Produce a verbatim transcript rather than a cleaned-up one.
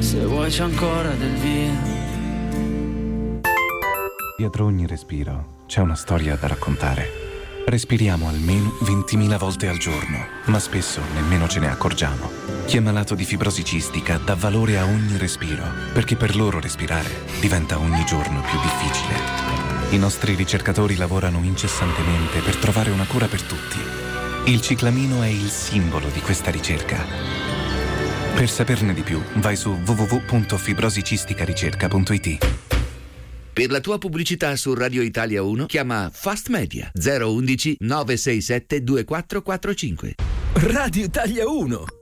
Se vuoi c'è ancora del vino. Dietro ogni respiro c'è una storia da raccontare. Respiriamo almeno ventimila volte al giorno, ma spesso nemmeno ce ne accorgiamo. Chi è malato di fibrosi cistica dà valore a ogni respiro, perché per loro respirare diventa ogni giorno più difficile. I nostri ricercatori lavorano incessantemente per trovare una cura per tutti. Il ciclamino è il simbolo di questa ricerca. Per saperne di più, vai su w w w punto fibrosicistica-ricerca punto i t. Per la tua pubblicità su Radio Italia uno chiama Fast Media zero uno uno nove sei sette due quattro quattro cinque. Radio Italia uno,